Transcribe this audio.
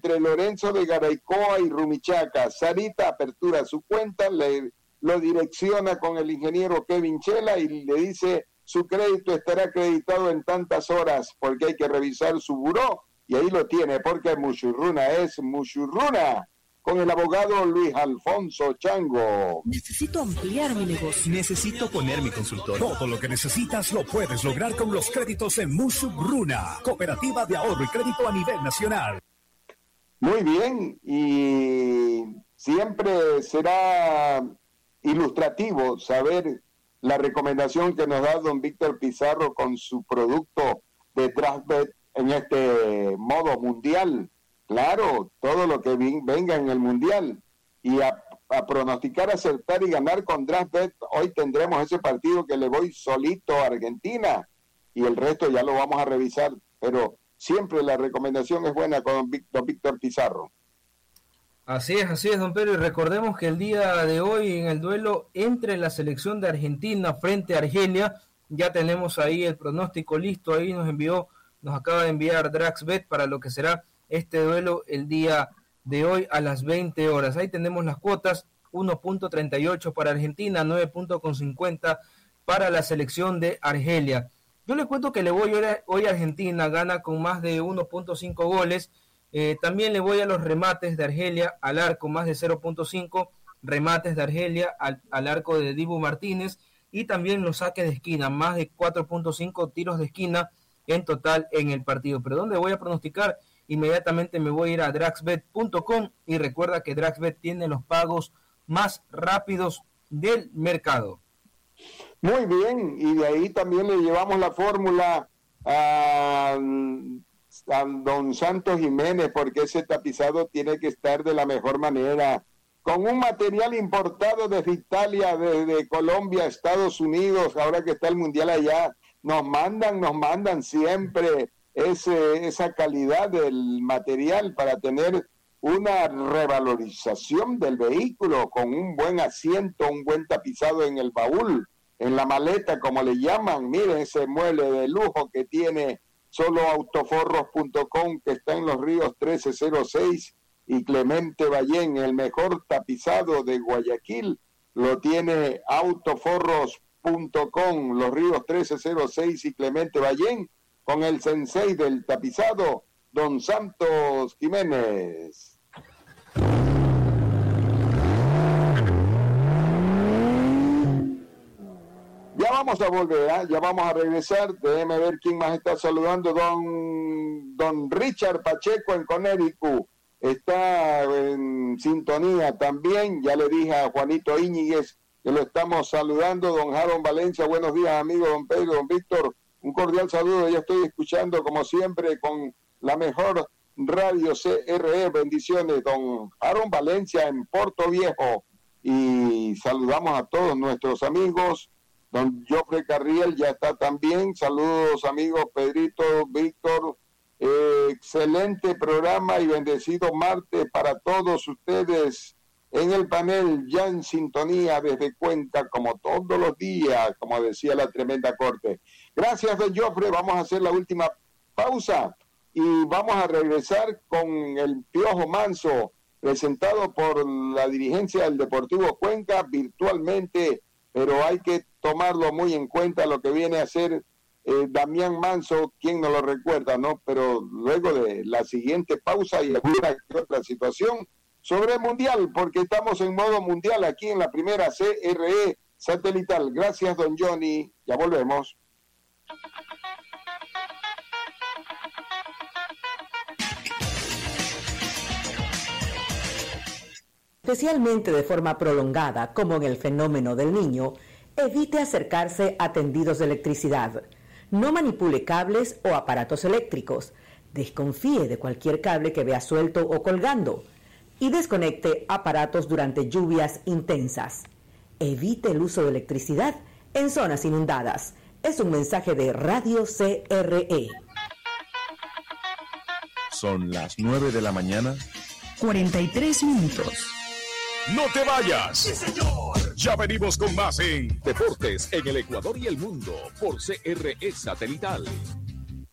entre Lorenzo de Garaycoa y Rumichaca. Sarita apertura su cuenta, lo direcciona con el ingeniero Kevin Chela y le dice su crédito estará acreditado en tantas horas porque hay que revisar su buró y ahí lo tiene porque Mushurruna es Mushurruna. Con el abogado Luis Alfonso Chango. Necesito ampliar mi negocio. Necesito poner mi consultorio. Todo lo que necesitas lo puedes lograr con los créditos en Mushurruna, Cooperativa de Ahorro y Crédito a nivel nacional. Muy bien, y siempre será ilustrativo saber la recomendación que nos da don Víctor Pizarro con su producto de DraftBet en este modo mundial. Claro, todo lo que venga en el Mundial y a pronosticar, acertar y ganar con DraftBet. Hoy tendremos ese partido que le voy solito a Argentina y el resto ya lo vamos a revisar, pero siempre la recomendación es buena con don Víctor Pizarro. Así es, don Pedro, y recordemos que el día de hoy en el duelo entre la selección de Argentina frente a Argelia, ya tenemos ahí el pronóstico listo, ahí nos acaba de enviar DraftBet para lo que será este duelo el día de hoy a las 20 horas. Ahí tenemos las cuotas, 1.38 para Argentina, 9.50 para la selección de Argelia. Yo le cuento que le voy hoy a Argentina, gana con más de 1.5 goles. También le voy a los remates de Argelia al arco, más de 0.5 remates de Argelia al arco de Dibu Martínez, y también los saques de esquina, más de 4.5 tiros de esquina en total en el partido. Pero ¿dónde voy a pronosticar? Inmediatamente me voy a ir a draxbet.com y recuerda que DraftBet tiene los pagos más rápidos del mercado. Muy bien, y de ahí también le llevamos la fórmula a don Santos Jiménez, porque ese tapizado tiene que estar de la mejor manera, con un material importado desde Italia, desde Colombia, Estados Unidos, ahora que está el Mundial allá, nos mandan siempre esa calidad del material para tener una revalorización del vehículo con un buen asiento, un buen tapizado en el baúl, en la maleta como le llaman. Miren ese mueble de lujo que tiene solo autoforros.com, que está en Los Ríos 1306 y Clemente Ballén. El mejor tapizado de Guayaquil lo tiene autoforros.com, Los Ríos 1306 y Clemente Ballén, con el sensei del tapizado, don Santos Jiménez. Ya vamos a volver, ya vamos a regresar. Déjeme ver quién más está saludando. Don Richard Pacheco en Connecticut está en sintonía también. Ya le dije a Juanito Íñiguez que lo estamos saludando. Don Jaron Valencia, buenos días, amigo don Pedro, don Víctor. Un cordial saludo, ya estoy escuchando como siempre con la mejor radio CRE, bendiciones, don Aaron Valencia en Puerto Viejo, y saludamos a todos nuestros amigos. Don Jofre Carriel ya está también, saludos amigos Pedrito, Víctor, excelente programa y bendecido martes para todos ustedes en el panel, ya en sintonía desde Cuenca como todos los días, como decía la tremenda corte. Gracias, don Jofre. Vamos a hacer la última pausa y vamos a regresar con el Piojo Manso, presentado por la dirigencia del Deportivo Cuenca virtualmente, pero hay que tomarlo muy en cuenta lo que viene a hacer Damián Manso, quien no lo recuerda, ¿no? Pero luego de la siguiente pausa y alguna otra situación sobre el Mundial, porque estamos en modo Mundial aquí en la primera CRE satelital. Gracias, don Johnny. Ya volvemos. Especialmente de forma prolongada, como en el fenómeno del Niño, evite acercarse a tendidos de electricidad. No manipule cables o aparatos eléctricos. Desconfíe de cualquier cable que vea suelto o colgando. Y desconecte aparatos durante lluvias intensas. Evite el uso de electricidad en zonas inundadas. Es un mensaje de Radio CRE. Son las 9 de la mañana. 43 minutos. ¡No te vayas! ¡Sí, señor! Ya venimos con más en Deportes en el Ecuador y el Mundo por CRE Satelital.